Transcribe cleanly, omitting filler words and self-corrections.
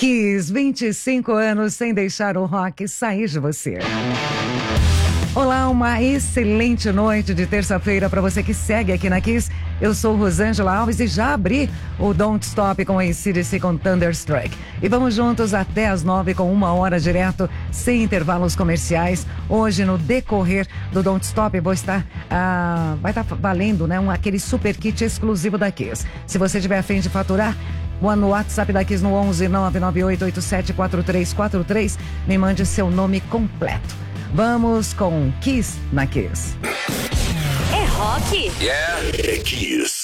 Kiss, 25 anos sem deixar o rock sair de você. Olá, uma excelente noite de terça-feira para você que segue aqui na Kiss. Eu sou Rosângela Alves e já abri o Don't Stop com AC/DC com Thunderstruck. E vamos juntos até as 9 com 1 hora direto, sem intervalos comerciais. Hoje, no decorrer do Don't Stop, vai estar valendo, né, aquele super kit exclusivo da Kiss. Se você tiver a fim de faturar, no WhatsApp da Kiss no 11 998874343, me mande seu nome completo. Vamos com Kiss na Kiss. É rock? Yeah. É Kiss.